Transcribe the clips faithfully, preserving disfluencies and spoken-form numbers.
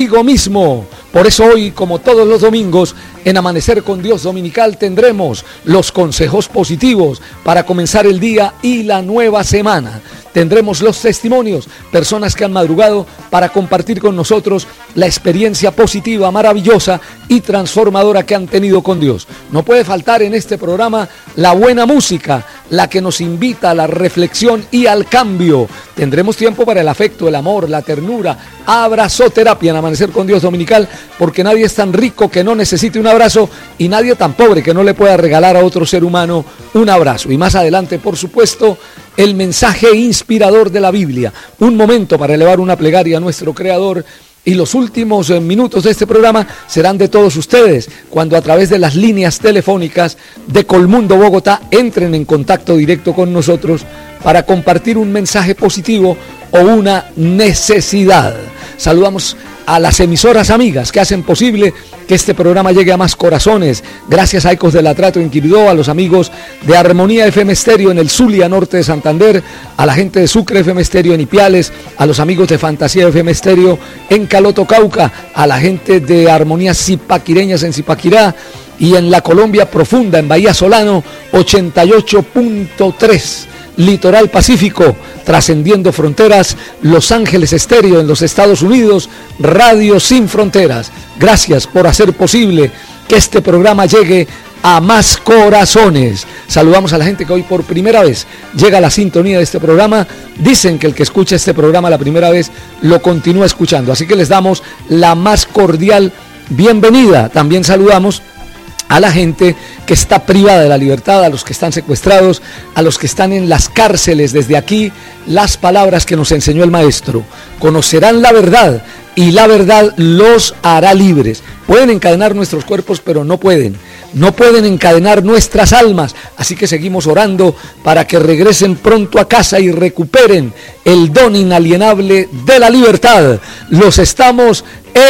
contigo mismo. Por eso hoy, como todos los domingos, en Amanecer con Dios Dominical tendremos los consejos positivos para comenzar el día y la nueva semana. Tendremos los testimonios, personas que han madrugado para compartir con nosotros la experiencia positiva, maravillosa y transformadora que han tenido con Dios. No puede faltar en este programa la buena música, la que nos invita a la reflexión y al cambio. Tendremos tiempo para el afecto, el amor, la ternura, abrazoterapia en Amanecer con Dios Dominical, porque nadie es tan rico que no necesite un abrazo y nadie tan pobre que no le pueda regalar a otro ser humano un abrazo. Y más adelante, por supuesto, el mensaje inspirador de la Biblia, un momento para elevar una plegaria a nuestro Creador. Y los últimos minutos de este programa serán de todos ustedes, cuando a través de las líneas telefónicas de Colmundo Bogotá entren en contacto directo con nosotros para compartir un mensaje positivo o una necesidad. Saludamos a las emisoras amigas que hacen posible que este programa llegue a más corazones. Gracias a Ecos del Atrato en Quibdó, a los amigos de Armonía F M Estéreo en el Zulia Norte de Santander, a la gente de Sucre F M Estéreo en Ipiales, a los amigos de Fantasía F M Estéreo en Caloto, Cauca, a la gente de Armonía Zipaquireñas en Zipaquirá y en la Colombia Profunda, en Bahía Solano, ochenta y ocho punto tres. Litoral Pacífico, trascendiendo fronteras, Los Ángeles Estéreo en los Estados Unidos, Radio Sin Fronteras. Gracias por hacer posible que este programa llegue a más corazones. Saludamos a la gente que hoy por primera vez llega a la sintonía de este programa. Dicen que el que escucha este programa la primera vez lo continúa escuchando, así que les damos la más cordial bienvenida. También saludamos a la gente que está privada de la libertad, a los que están secuestrados, a los que están en las cárceles. Desde aquí, las palabras que nos enseñó el Maestro: conocerán la verdad y la verdad los hará libres. Pueden encadenar nuestros cuerpos, pero no pueden, no pueden encadenar nuestras almas. Así que seguimos orando para que regresen pronto a casa y recuperen el don inalienable de la libertad. Los estamos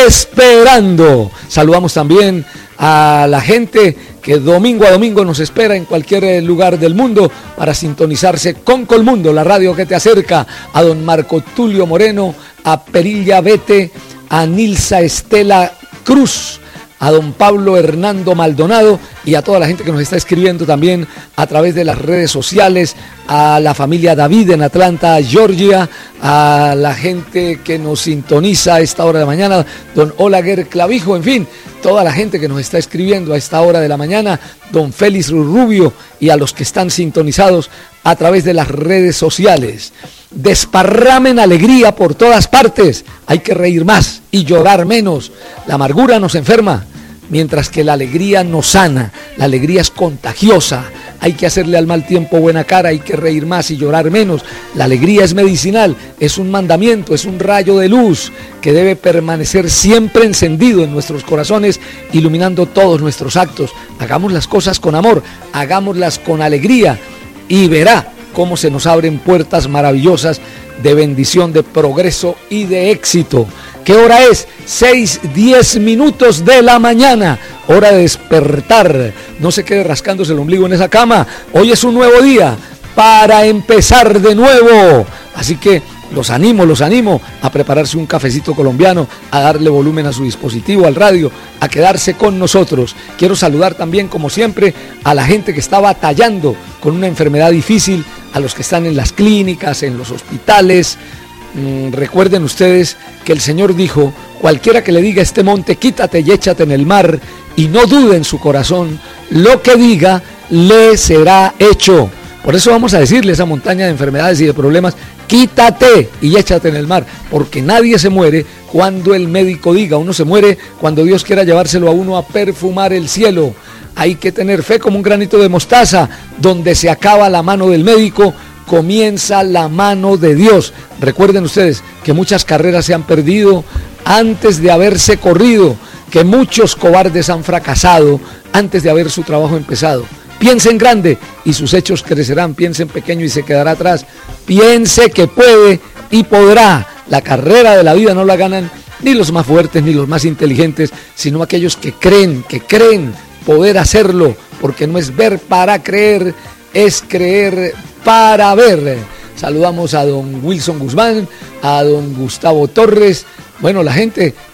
esperando. Saludamos también a la gente que domingo a domingo nos espera en cualquier lugar del mundo para sintonizarse con Colmundo, la radio que te acerca. A don Marco Tulio Moreno, a Perilla Bete, a Nilsa Estela Cruz, a don Pablo Hernando Maldonado y a toda la gente que nos está escribiendo también a través de las redes sociales, a la familia David en Atlanta, Georgia, a la gente que nos sintoniza a esta hora de la mañana, don Olaguer Clavijo, en fin, toda la gente que nos está escribiendo a esta hora de la mañana, don Félix Rubio, y a los que están sintonizados a través de las redes sociales. Desparramen alegría por todas partes. Hay que reír más y llorar menos. La amargura nos enferma, mientras que la alegría nos sana. La alegría es contagiosa. Hay que hacerle al mal tiempo buena cara, hay que reír más y llorar menos. La alegría es medicinal, es un mandamiento, es un rayo de luz que debe permanecer siempre encendido en nuestros corazones, iluminando todos nuestros actos. Hagamos las cosas con amor, hagámoslas con alegría y verá cómo se nos abren puertas maravillosas de bendición, de progreso y de éxito. ¿Qué hora es? seis, diez minutos de la mañana, hora de despertar. No se quede rascándose el ombligo en esa cama. Hoy es un nuevo día para empezar de nuevo. Así que los animo, los animo a prepararse un cafecito colombiano, a darle volumen a su dispositivo, al radio, a quedarse con nosotros. Quiero saludar también, como siempre, a la gente que está batallando con una enfermedad difícil, a los que están en las clínicas, en los hospitales. Mm, recuerden ustedes que el Señor dijo: cualquiera que le diga a este monte, quítate y échate en el mar, y no dude en su corazón, lo que diga le será hecho. Por eso vamos a decirle a esa montaña de enfermedades y de problemas: quítate y échate en el mar, porque nadie se muere cuando el médico diga. Uno se muere cuando Dios quiera llevárselo a uno a perfumar el cielo. Hay que tener fe como un granito de mostaza. Donde se acaba la mano del médico, comienza la mano de Dios. Recuerden ustedes que muchas carreras se han perdido antes de haberse corrido, que muchos cobardes han fracasado antes de haber su trabajo empezado. Piense en grande y sus hechos crecerán. Piense en pequeño y se quedará atrás. Piense que puede y podrá. La carrera de la vida no la ganan ni los más fuertes ni los más inteligentes, sino aquellos que creen, que creen poder hacerlo, porque no es ver para creer, es creer para ver. Saludamos a don Wilson Guzmán, a don Gustavo Torres, bueno, la gente